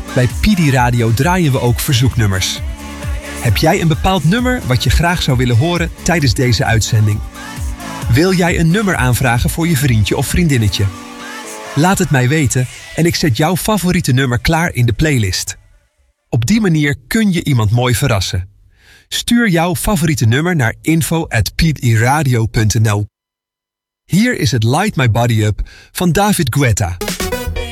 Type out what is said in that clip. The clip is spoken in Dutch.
Bij PD Radio draaien we ook verzoeknummers. Heb jij een bepaald nummer wat je graag zou willen horen tijdens deze uitzending? Wil jij een nummer aanvragen voor je vriendje of vriendinnetje? Laat het mij weten en ik zet jouw favoriete nummer klaar in de playlist. Op die manier kun je iemand mooi verrassen. Stuur jouw favoriete nummer naar info@pdiradio.nl. Hier is het Light My Body Up van David Guetta.